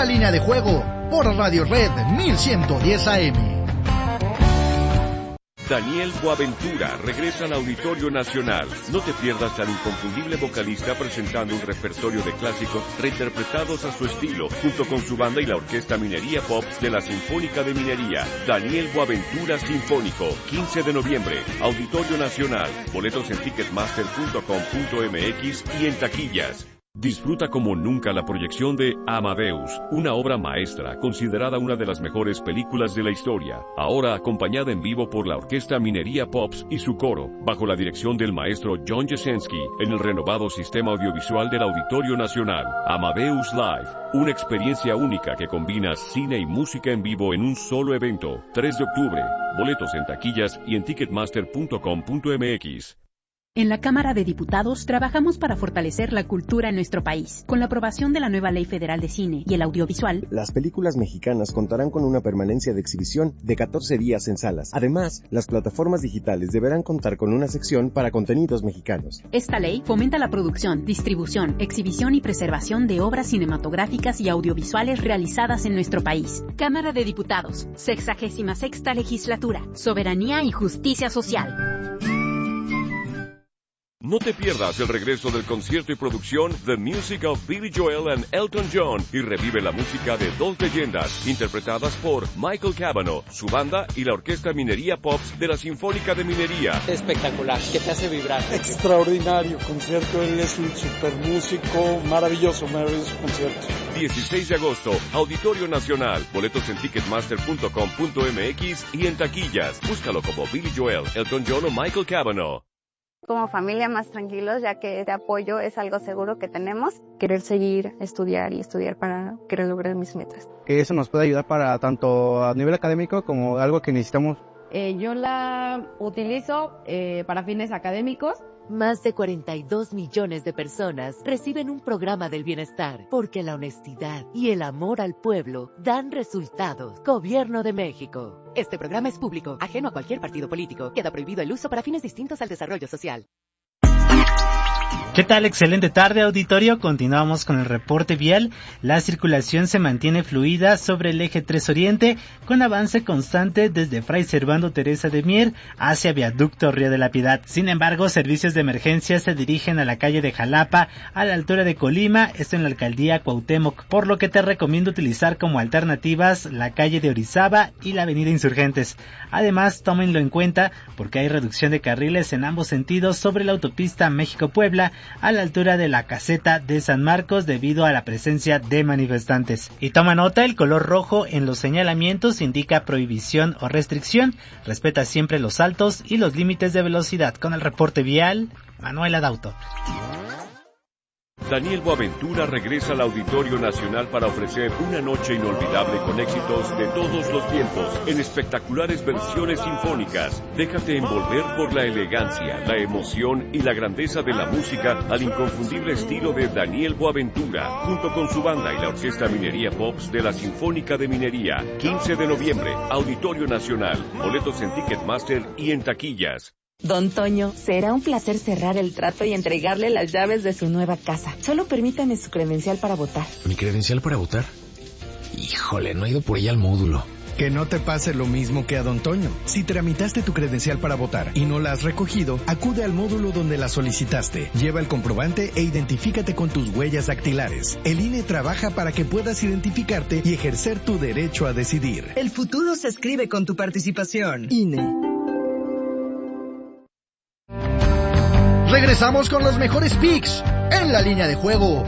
La Línea de Juego por Radio Red 1110 AM. Daniel Boaventura regresa al Auditorio Nacional. No te pierdas al inconfundible vocalista presentando un repertorio de clásicos reinterpretados a su estilo, junto con su banda y la Orquesta Minería Pop de la Sinfónica de Minería. Daniel Boaventura Sinfónico, 15 de noviembre, Auditorio Nacional. Boletos en ticketmaster.com.mx y en taquillas. Disfruta como nunca la proyección de Amadeus, una obra maestra considerada una de las mejores películas de la historia, ahora acompañada en vivo por la Orquesta Minería Pops y su coro, bajo la dirección del maestro John Jasenski, en el renovado sistema audiovisual del Auditorio Nacional. Amadeus Live, una experiencia única que combina cine y música en vivo en un solo evento. 3 de octubre, boletos en taquillas y en ticketmaster.com.mx. En la Cámara de Diputados trabajamos para fortalecer la cultura en nuestro país. Con la aprobación de la nueva Ley Federal de Cine y el Audiovisual, las películas mexicanas contarán con una permanencia de exhibición de 14 días en salas. Además, las plataformas digitales deberán contar con una sección para contenidos mexicanos. Esta ley fomenta la producción, distribución, exhibición y preservación de obras cinematográficas y audiovisuales realizadas en nuestro país. Cámara de Diputados, 66ª Legislatura, Soberanía y Justicia Social. No te pierdas el regreso del concierto y producción The Music of Billy Joel and Elton John y revive la música de dos leyendas interpretadas por Michael Cavanaugh, su banda y la Orquesta Minería Pops de la Sinfónica de Minería. Espectacular, que te hace vibrar. Extraordinario concierto, él es un super músico, maravilloso concierto. 16 de agosto, Auditorio Nacional, boletos en ticketmaster.com.mx y en taquillas. Búscalo como Billy Joel, Elton John o Michael Cavanaugh. Como familia más tranquilos, ya que este apoyo es algo seguro que tenemos. Querer seguir, estudiar para querer lograr mis metas. Que eso nos puede ayudar para tanto a nivel académico como algo que necesitamos. Yo la utilizo para fines académicos. Más de 42 millones de personas reciben un programa del bienestar porque la honestidad y el amor al pueblo dan resultados. Gobierno de México. Este programa es público, ajeno a cualquier partido político. Queda prohibido el uso para fines distintos al desarrollo social. ¿Qué tal? Excelente tarde, auditorio. Continuamos con el reporte vial. La circulación se mantiene fluida sobre el eje 3 Oriente, con avance constante desde Fray Servando Teresa de Mier hacia Viaducto Río de la Piedad. Sin embargo, servicios de emergencia se dirigen a la calle de Jalapa, a la altura de Colima, esto en la alcaldía Cuauhtémoc, por lo que te recomiendo utilizar como alternativas la calle de Orizaba y la avenida Insurgentes. Además, tómenlo en cuenta porque hay reducción de carriles en ambos sentidos sobre la autopista México-Puebla, a la altura de la caseta de San Marcos debido a la presencia de manifestantes. Y toma nota, el color rojo en los señalamientos indica prohibición o restricción. Respeta siempre los altos y los límites de velocidad. Con el reporte vial, Manuel Adauto. Daniel Boaventura regresa al Auditorio Nacional para ofrecer una noche inolvidable con éxitos de todos los tiempos, en espectaculares versiones sinfónicas. Déjate envolver por la elegancia, la emoción y la grandeza de la música al inconfundible estilo de Daniel Boaventura, junto con su banda y la Orquesta Minería Pops de la Sinfónica de Minería. 15 de noviembre, Auditorio Nacional. Boletos en Ticketmaster y en taquillas. Don Toño, será un placer cerrar el trato y entregarle las llaves de su nueva casa. Solo permítame su credencial para votar. ¿Mi credencial para votar? Híjole, no he ido por ella al módulo. Que no te pase lo mismo que a Don Toño. Si tramitaste tu credencial para votar y no la has recogido, acude al módulo donde la solicitaste. Lleva el comprobante e identifícate con tus huellas dactilares. El INE trabaja para que puedas identificarte y ejercer tu derecho a decidir. El futuro se escribe con tu participación. INE. Regresamos con los mejores picks en La Línea de Juego.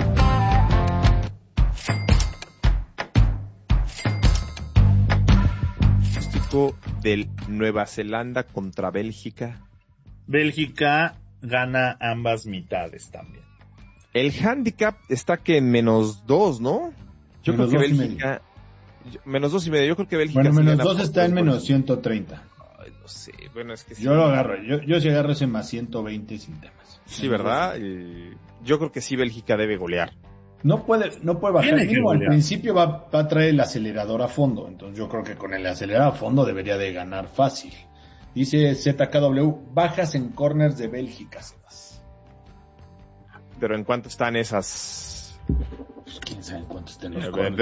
Del Nueva Zelanda contra Bélgica. Bélgica gana ambas mitades también. El handicap está que en -2, ¿no? Yo creo que Bélgica... -2.5. Yo creo que Bélgica... Bueno, -2 está en -130. No sé, bueno, es que sí. Yo lo agarro, yo sí agarro ese +120 sin temas. Sí, ¿verdad? Yo creo que sí Bélgica debe golear. No puede bajar, mínimo al principio va a traer el acelerador a fondo, entonces yo creo que con el acelerador a fondo debería de ganar fácil. Dice ZKW, bajas en corners de Bélgica, Sebas. Pero ¿en cuánto están esas? Pues quién sabe en cuánto están los Debe